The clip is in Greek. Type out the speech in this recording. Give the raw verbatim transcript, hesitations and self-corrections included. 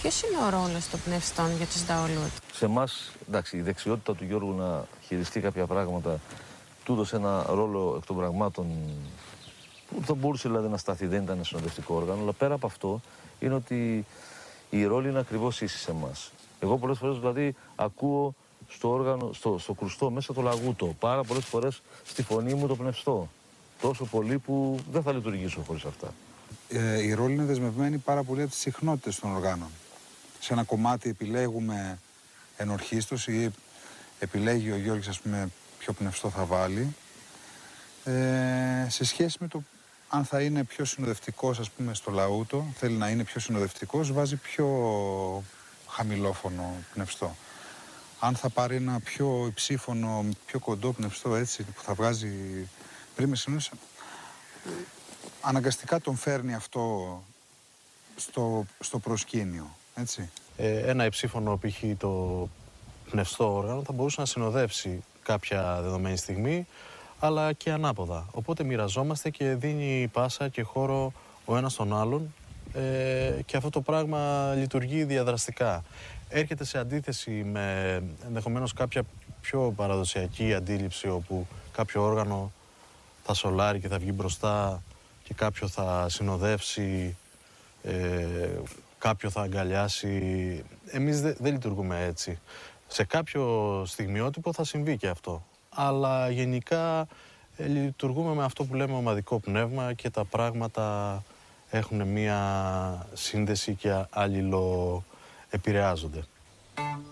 Ποιος είναι ο ρόλος των πνευστών για τους Νταολούτ? Σε εμάς, εντάξει, η δεξιότητα του Γιώργου να χειριστεί κάποια πράγματα του έδωσε ένα ρόλο εκ των πραγμάτων που θα μπορούσε δηλαδή να σταθεί, δεν ήταν συνοδευτικό όργανο. Αλλά πέρα από αυτό είναι ότι η ρόλη είναι ακριβώς ίση σε εμάς. Εγώ πολλές φορές δηλαδή ακούω στο όργανο, στο, στο κρουστό μέσα το λαγούτο. Πάρα πολλές φορές στη φωνή μου το πνευστό. Τόσο πολύ που δεν θα λειτουργήσω χωρίς αυτά. Ε, η ρόλη είναι δεσμευμένη πάρα πολύ από τις συχνότητες των οργάνων. Σε ένα κομμάτι επιλέγουμε ενορχίστρωση ή επιλέγει ο Γιώργης, ας πούμε, ποιο πνευστό θα βάλει. Ε, σε σχέση με το αν θα είναι πιο συνοδευτικός, ας πούμε, στο λαούτο, θέλει να είναι πιο συνοδευτικός, βάζει πιο χαμηλόφωνο πνευστό. Αν θα πάρει ένα πιο υψήφωνο, πιο κοντό πνευστό, έτσι, που θα βγάζει πρίμες συνήθως, αναγκαστικά τον φέρνει αυτό στο, στο προσκήνιο, έτσι. Ε, ένα υψήφωνο π.χ. το πνευστό όργανο θα μπορούσε να συνοδεύσει κάποια δεδομένη στιγμή, αλλά και ανάποδα. Οπότε μοιραζόμαστε και δίνει πάσα και χώρο ο ένας τον άλλον ε, και αυτό το πράγμα λειτουργεί διαδραστικά. Έρχεται σε αντίθεση με ενδεχομένως κάποια πιο παραδοσιακή αντίληψη όπου κάποιο όργανο θα σολάρει και θα βγει μπροστά και κάποιο θα συνοδεύσει, ε, κάποιο θα αγκαλιάσει. Εμείς δεν δε λειτουργούμε έτσι. Σε κάποιο στιγμιότυπο θα συμβεί και αυτό. Αλλά γενικά ε, λειτουργούμε με αυτό που λέμε ομαδικό πνεύμα και τα πράγματα έχουν μία σύνδεση και αλληλοεπηρεάζονται.